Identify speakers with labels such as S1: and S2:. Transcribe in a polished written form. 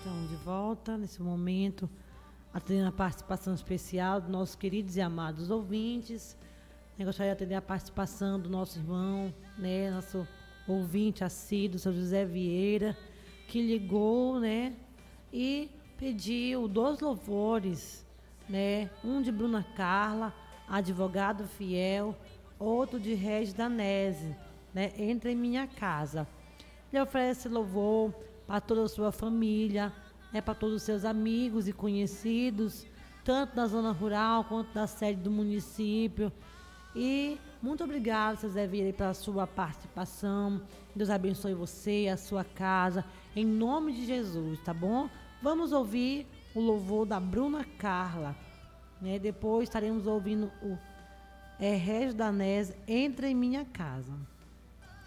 S1: Estamos de volta nesse momento, atendendo a participação especial dos nossos queridos e amados ouvintes. Eu gostaria de atender a participação do nosso irmão, né, nosso ouvinte assíduo, seu José Vieira, que ligou, né, e pediu 2 louvores, né, um de Bruna Carla, advogado fiel, outro de Regis Danese, né, Entra em Minha Casa. Ele oferece louvor para toda a sua família, né, para todos os seus amigos e conhecidos, tanto da zona rural quanto da sede do município. E muito obrigado, seu Zé Vieira, pela sua participação. Deus abençoe você e a sua casa, em nome de Jesus, tá bom? Vamos ouvir o louvor da Bruna Carla, né? Depois estaremos ouvindo o Regis Danese, Entra em Minha Casa.